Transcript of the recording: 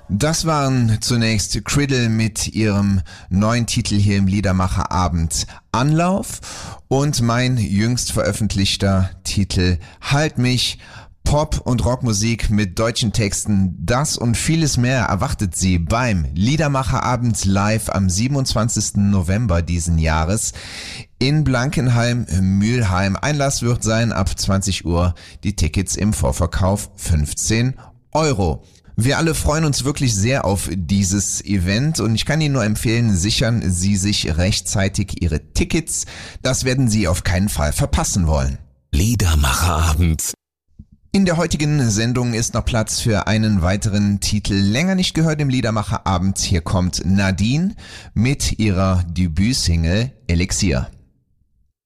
Das waren zunächst Criddle mit ihrem neuen Titel hier im Liedermacherabend Anlauf und mein jüngst veröffentlichter Titel Halt mich. Pop- und Rockmusik mit deutschen Texten, das und vieles mehr erwartet Sie beim Liedermacherabend live am 27. November diesen Jahres in Blankenheim-Mülheim. Einlass wird sein ab 20 Uhr, die Tickets im Vorverkauf 15 Euro. Wir alle freuen uns wirklich sehr auf dieses Event und ich kann Ihnen nur empfehlen, sichern Sie sich rechtzeitig Ihre Tickets. Das werden Sie auf keinen Fall verpassen wollen. Liedermacherabend. In der heutigen Sendung ist noch Platz für einen weiteren Titel. Länger nicht gehört im Liedermacherabend. Hier kommt Nadine mit ihrer Debütsingle Elixier.